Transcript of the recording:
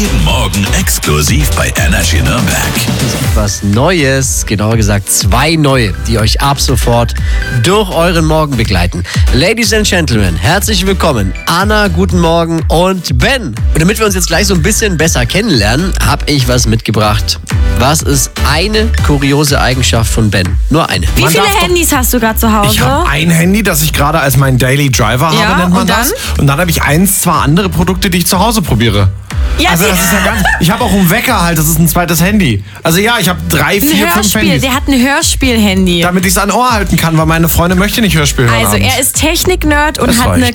Jeden Morgen exklusiv bei Energy Nürnberg. Es gibt was Neues, genauer gesagt 2 neue, die euch ab sofort durch euren Morgen begleiten. Ladies and Gentlemen, herzlich willkommen. Anna, guten Morgen und Ben. Und damit wir uns jetzt gleich so ein bisschen besser kennenlernen, habe ich was mitgebracht. Was ist eine kuriose Eigenschaft von Ben? Nur eine. Wie viele Handys hast du gerade zu Hause? Ich habe ein Handy, das ich gerade als mein Daily Driver habe, nennt man und das. Und dann habe ich 2 andere Produkte, die ich zu Hause probiere. Ja, Also das ist ja ganz. Ich habe auch einen Wecker halt, das ist ein zweites Handy. Also ja, ich habe 3, 4, 5 Handys. Der hat ein Hörspiel-Handy. Damit ich es an Ohr halten kann, weil meine Freundin möchte nicht Hörspiel hören. Also abends. er ist Technik-Nerd und Das hat eine reicht.